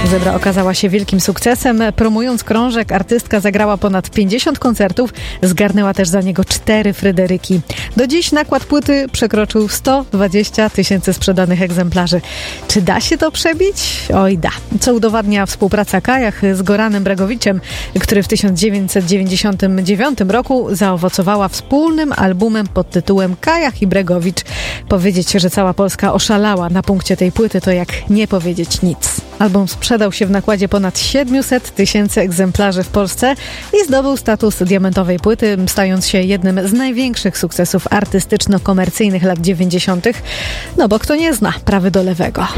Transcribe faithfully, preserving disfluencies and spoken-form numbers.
Zebra okazała się wielkim sukcesem. Promując krążek, artystka zagrała ponad pięćdziesiąt koncertów, zgarnęła też za niego cztery Fryderyki. Do dziś nakład płyty przekroczył sto dwadzieścia tysięcy sprzedanych egzemplarzy. Czy da się to przebić? Oj da. Co udowadnia współpraca Kajach z Goranem Bregowiciem, który w tysiąc dziewięćset dziewięćdziesiątym dziewiątym roku zaowocowała wspólnym albumem pod tytułem Kajach i Bregowicz. Powiedzieć, że cała Polska oszalała na punkcie tej płyty, to jak nie powiedzieć nic. Album sprzedał się w nakładzie ponad siedemset tysięcy egzemplarzy w Polsce i zdobył status diamentowej płyty, stając się jednym z największych sukcesów artystyczno-komercyjnych lat dziewięćdziesiątych. No bo kto nie zna prawy do lewego.